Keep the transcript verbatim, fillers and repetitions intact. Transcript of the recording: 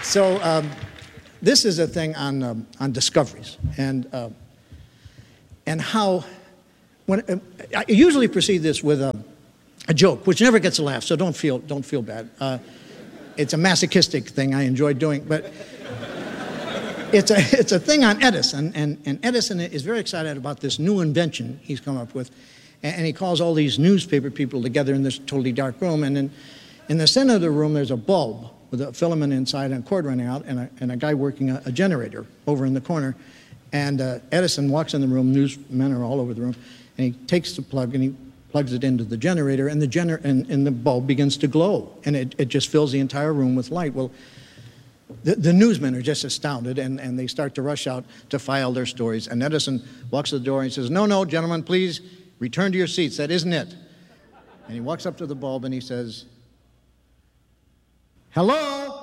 So um, this is a thing on um, on discoveries and uh, and how when uh, I usually precede this with a, a joke, which never gets a laugh. So don't feel don't feel bad. Uh, it's a masochistic thing I enjoy doing, but it's a it's a thing on Edison, and and Edison is very excited about this new invention he's come up with, and, and he calls all these newspaper people together in this totally dark room, and in in the center of the room there's a bulb with a filament inside and a cord running out, and a, and a guy working a, a generator over in the corner. And uh, Edison walks in the room, newsmen are all over the room, and he takes the plug and he plugs it into the generator, and the, gener and, and the bulb begins to glow, and it, it just fills the entire room with light. Well, the, the newsmen are just astounded, and, and they start to rush out to file their stories. And Edison walks to the door and he says, "No, no, gentlemen, please return to your seats. That isn't it." And he walks up to the bulb and he says, "Hello?"